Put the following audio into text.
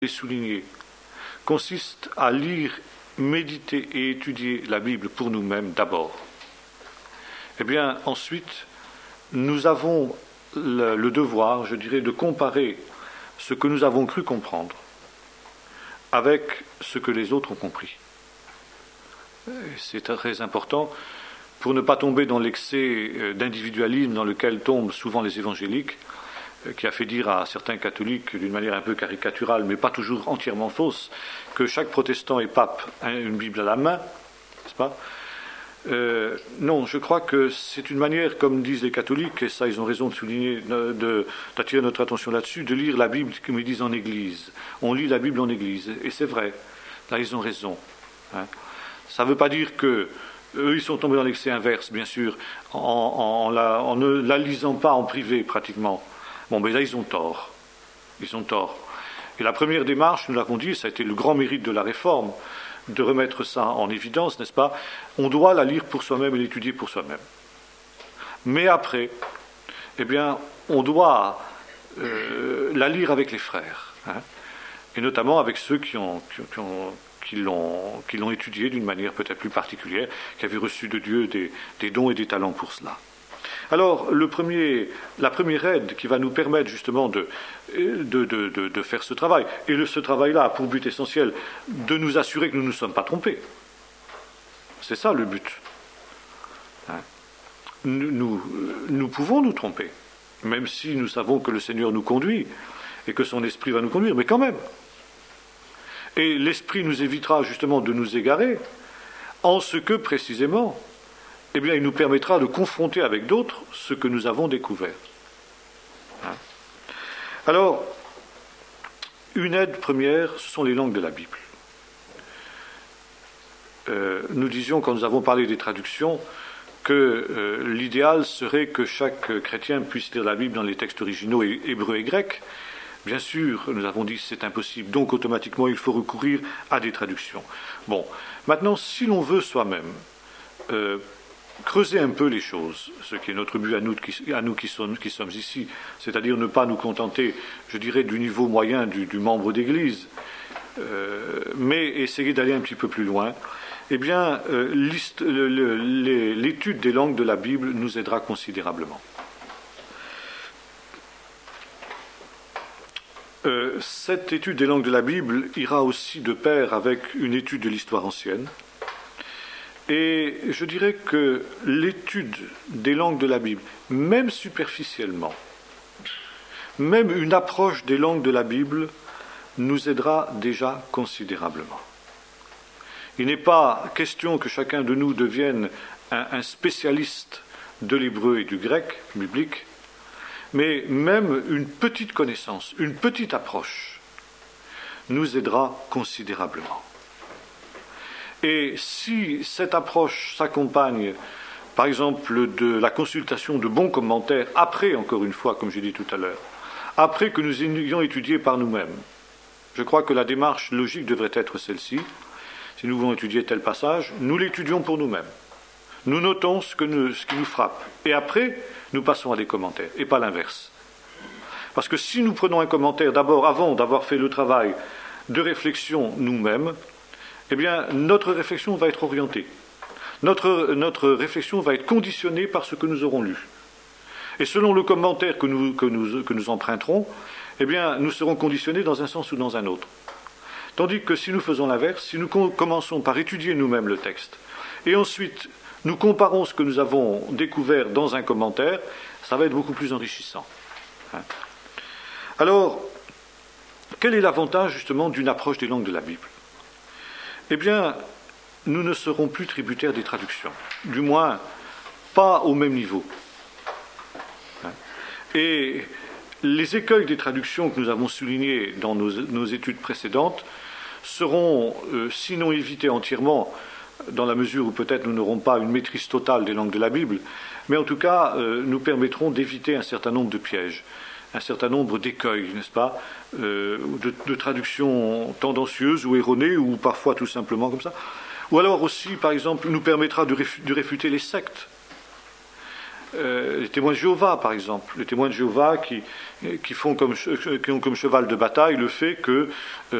souligner, consiste à lire, méditer et étudier la Bible pour nous-mêmes d'abord. Eh bien, ensuite, nous avons le devoir, je dirais, de comparer ce que nous avons cru comprendre avec ce que les autres ont compris. C'est très important pour ne pas tomber dans l'excès d'individualisme dans lequel tombent souvent les évangéliques, qui a fait dire à certains catholiques d'une manière un peu caricaturale, mais pas toujours entièrement fausse, que chaque protestant et pape a une Bible à la main, n'est-ce pas ? Non, je crois que c'est une manière, comme disent les catholiques, et ça ils ont raison de souligner, d'attirer notre attention là-dessus, de lire la Bible, comme ils disent, en Église. On lit la Bible en Église, et c'est vrai, là ils ont raison. Ça ne veut pas dire que eux ils sont tombés dans l'excès inverse, bien sûr, en ne la lisant pas en privé pratiquement. Bon, mais là, ils ont tort. Ils ont tort. Et la première démarche, nous l'avons dit, ça a été le grand mérite de la Réforme, de remettre ça en évidence, n'est-ce pas ? On doit la lire pour soi-même et l'étudier pour soi-même. Mais après, eh bien, on doit la lire avec les frères, et notamment avec ceux qui l'ont étudiée d'une manière peut-être plus particulière, qui avaient reçu de Dieu des dons et des talents pour cela. Alors, la première aide qui va nous permettre justement de faire ce travail, et ce travail-là a pour but essentiel de nous assurer que nous ne nous sommes pas trompés. C'est ça le but. Nous pouvons nous tromper, même si nous savons que le Seigneur nous conduit et que son Esprit va nous conduire, mais quand même. Et l'Esprit nous évitera justement de nous égarer, en ce que précisément, eh bien, il nous permettra de confronter avec d'autres ce que nous avons découvert. Alors, une aide première, ce sont les langues de la Bible. Nous disions, quand nous avons parlé des traductions, que l'idéal serait que chaque chrétien puisse lire la Bible dans les textes originaux hébreux et grecs. Bien sûr, nous avons dit que c'est impossible, donc automatiquement il faut recourir à des traductions. Bon, maintenant, si l'on veut soi-même creuser un peu les choses, ce qui est notre but à nous qui sommes ici, c'est-à-dire ne pas nous contenter, je dirais, du niveau moyen du membre d'Église, mais essayer d'aller un petit peu plus loin, eh bien, l'étude des langues de la Bible nous aidera considérablement. Cette étude des langues de la Bible ira aussi de pair avec une étude de l'histoire ancienne. Et je dirais que l'étude des langues de la Bible, même superficiellement, même une approche des langues de la Bible, nous aidera déjà considérablement. Il n'est pas question que chacun de nous devienne un spécialiste de l'hébreu et du grec biblique, mais même une petite connaissance, une petite approche, nous aidera considérablement. Et si cette approche s'accompagne, par exemple, de la consultation de bons commentaires, après, encore une fois, comme j'ai dit tout à l'heure, après que nous ayons étudié par nous-mêmes, je crois que la démarche logique devrait être celle-ci. Si nous voulons étudier tel passage, nous l'étudions pour nous-mêmes. Nous notons ce qui nous frappe. Et après, nous passons à des commentaires, et pas l'inverse. Parce que si nous prenons un commentaire d'abord, avant d'avoir fait le travail de réflexion nous-mêmes, eh bien, notre réflexion va être orientée. Notre réflexion va être conditionnée par ce que nous aurons lu. Et selon le commentaire que nous emprunterons, eh bien, nous serons conditionnés dans un sens ou dans un autre. Tandis que si nous faisons l'inverse, si nous commençons par étudier nous-mêmes le texte, et ensuite nous comparons ce que nous avons découvert dans un commentaire, ça va être beaucoup plus enrichissant. Alors, quel est l'avantage justement d'une approche des langues de la Bible ? Eh bien, nous ne serons plus tributaires des traductions, du moins pas au même niveau. Et les écueils des traductions que nous avons soulignés dans nos études précédentes seront, sinon évités entièrement, dans la mesure où peut-être nous n'aurons pas une maîtrise totale des langues de la Bible, mais en tout cas nous permettront d'éviter un certain nombre de pièges, un certain nombre d'écueils, n'est-ce pas, de traductions tendancieuses ou erronées, ou parfois tout simplement comme ça. Ou alors aussi, par exemple, nous permettra de réfuter les sectes. les témoins de Jéhovah, par exemple. Les témoins de Jéhovah qui ont comme cheval de bataille le fait que